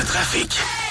trafic.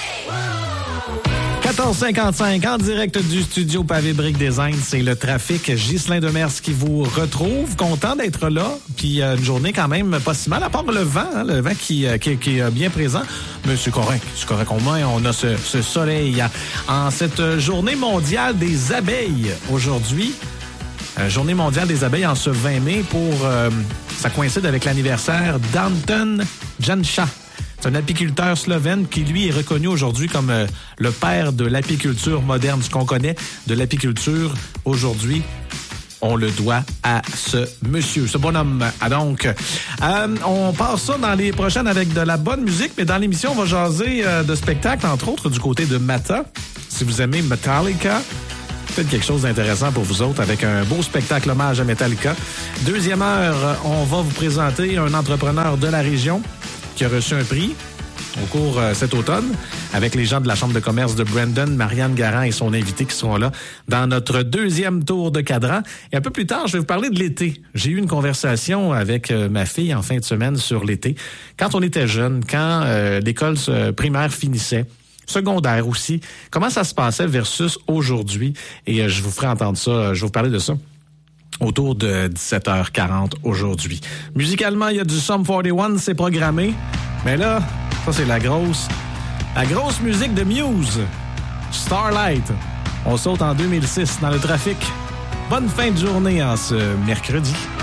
14h55 en direct du studio Pavé Brick Design, c'est le trafic. Ghislain Demers qui vous retrouve, content d'être là. Puis une journée quand même pas si mal, à part le vent, hein, le vent qui est bien présent. Mais c'est correct au moins, on a ce soleil. En cette journée mondiale des abeilles aujourd'hui, journée mondiale des abeilles en ce 20 mai ça coïncide avec l'anniversaire d'Anton Janša. C'est un apiculteur slovène qui, lui, est reconnu aujourd'hui comme le père de l'apiculture moderne. Ce qu'on connaît de l'apiculture aujourd'hui, on le doit à ce monsieur, ce bonhomme. Donc, on passe ça dans les prochaines avec de la bonne musique, mais dans l'émission, on va jaser de spectacles, entre autres, du côté de Mata. Si vous aimez Metallica, peut-être quelque chose d'intéressant pour vous autres avec un beau spectacle hommage à Metallica. Deuxième heure, on va vous présenter un entrepreneur de la région qui a reçu un prix au cours cet automne avec les gens de la Chambre de commerce de Brandon, Marianne Garand et son invité qui seront là dans notre deuxième tour de cadran. Et un peu plus tard, je vais vous parler de l'été. J'ai eu une conversation avec ma fille en fin de semaine sur l'été. Quand on était jeune, quand l'école primaire finissait, secondaire aussi, comment ça se passait versus aujourd'hui. Et je vous ferai entendre ça, je vais vous parler de ça autour de 17h40 aujourd'hui. Musicalement, il y a du Sum 41, c'est programmé. Mais là, ça c'est la grosse musique de Muse. Starlight. On saute en 2006 dans le trafic. Bonne fin de journée en ce mercredi.